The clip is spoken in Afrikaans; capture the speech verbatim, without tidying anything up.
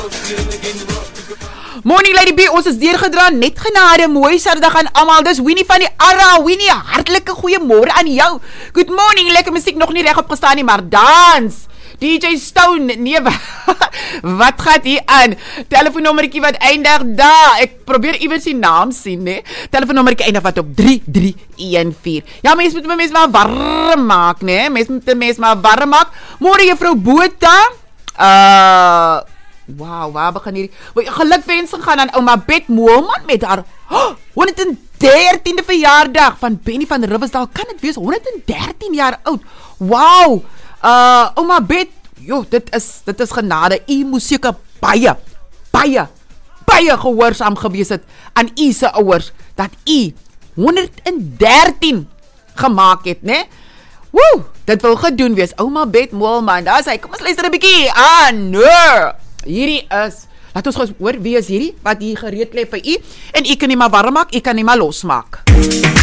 Morning Lady B, ons is deurgedra, net genade, mooi Saterdag aan almal, dis Winnie van die Arra. Winnie, hartelike goeiemôre aan jou. Good morning, lekker musiek, nog nie reg opgestaan nie, maar dans. D J Stone, nee, wat gaat hier aan? Telefoonnommerkie wat eindig daar, ek probeer iewers die naam sien, nee. Telefoonnommerkie eindig wat op drie drie een vier. Ja, mens moet my mens maar warm maak, nee, mens moet my mens maar warm maak. Môre juffrou Botha, uh... Wauw, waar begin hierdie? Gelukwensing gaan aan ouma Bet Moelman met haar oh, honderddertiende verjaardag van Benny van Riversdal. Kan dit wees? honderddertien jaar oud. Wauw. Uh, ouma Bet, joh, dit is, dit is genade. U moes seker baie, baie, baie gehoorsaam gewees het aan u se ouers, dat u honderddertien gemaak het, né? Woe, dit wil gedoen wees. Ouma Bet Moelman, daar sê, kom ons luister 'n bietjie aan. Nee. Hierdie is, laat ons gous hoor, wie is hierdie, wat hier gereed lê vir u, en u kan nie maar warm maak, u kan nie maar losmaak.